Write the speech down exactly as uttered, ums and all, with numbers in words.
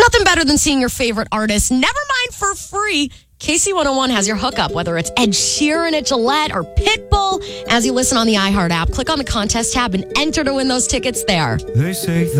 Nothing better than seeing your favorite artist, never mind for free. K C one oh one has your hookup, whether it's Ed Sheeran at Gillette or Pitbull. As you listen on the iHeart app, click on the contest tab and enter to win those tickets there. They say